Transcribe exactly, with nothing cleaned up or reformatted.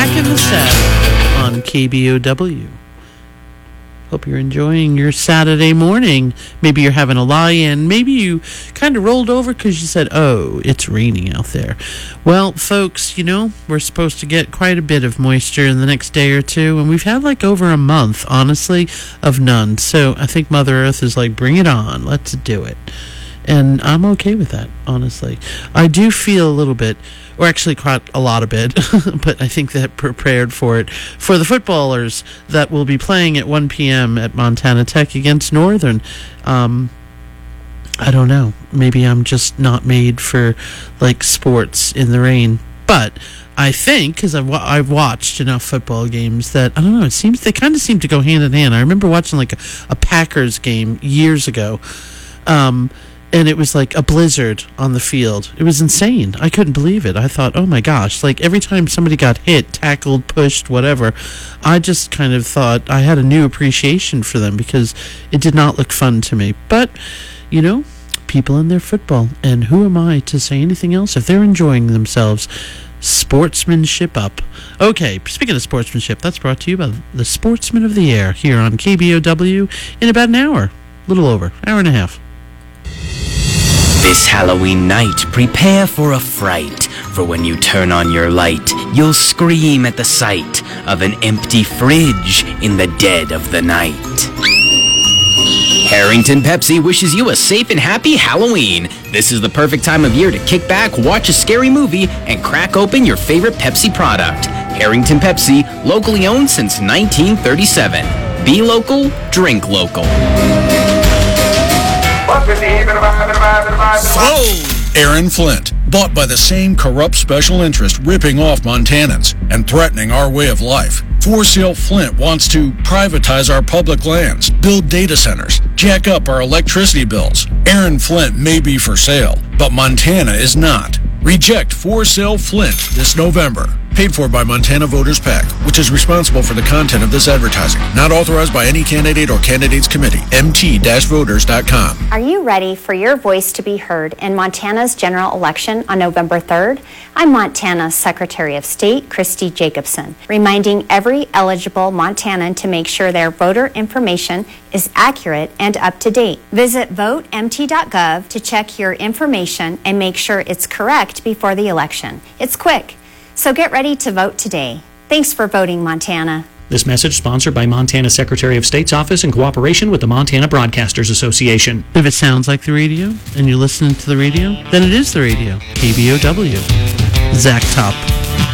Back in the Saddle on K B O W. Hope you're enjoying your Saturday morning. Maybe you're having a lie-in. Maybe you kind of rolled over because you said, oh, it's raining out there. Well, folks, you know, we're supposed to get quite a bit of moisture in the next day or two, and we've had like over a month, honestly, of none. So I think Mother Earth is like, bring it on. Let's do it. And I'm okay with that, honestly. I do feel a little bit, or actually quite a lot of it, but I think that prepared for it, for the footballers that will be playing at one p.m. at Montana Tech against Northern. Um, I don't know. Maybe I'm just not made for, like, sports in the rain. But I think, because I've, I've watched enough football games that, I don't know, it seems they kind of seem to go hand in hand. I remember watching, like, a, a Packers game years ago. Um... And it was like a blizzard on the field. It was insane. I couldn't believe it. I thought, oh my gosh, like every time somebody got hit, tackled, pushed, whatever, I just kind of thought I had a new appreciation for them because it did not look fun to me. But, you know, people in their football. And who am I to say anything else if they're enjoying themselves? Sportsmanship up. Okay, speaking of sportsmanship, that's brought to you by the Sportsman of the Air here on K B O W in about an hour. A little over, hour and a half. This Halloween night, prepare for a fright, for when you turn on your light, you'll scream at the sight of an empty fridge in the dead of the night. Harrington Pepsi wishes you a safe and happy Halloween. This is the perfect time of year to kick back, watch a scary movie, and crack open your favorite Pepsi product. Harrington Pepsi, locally owned since nineteen thirty-seven. Be local, drink local. Whoa! Aaron Flint, bought by the same corrupt special interest ripping off Montanans and threatening our way of life. For Sale Flint wants to privatize our public lands, build data centers, jack up our electricity bills. Aaron Flint may be for sale, but Montana is not. Reject For Sale Flint this November. Paid for by Montana Voters PAC, which is responsible for the content of this advertising. Not authorized by any candidate or candidates committee. M T voters dot com. Are you ready for your voice to be heard in Montana's general election on November third? I'm Montana's Secretary of State, Christy Jacobson, reminding every eligible Montanan to make sure their voter information is accurate and up to date. Visit vote M T dot gov to check your information and make sure it's correct before the election. It's quick. So get ready to vote today. Thanks for voting, Montana. This message sponsored by Montana Secretary of State's office in cooperation with the Montana Broadcasters Association. If it sounds like the radio and you're listening to the radio, then it is the radio. K B O W. Zach Top.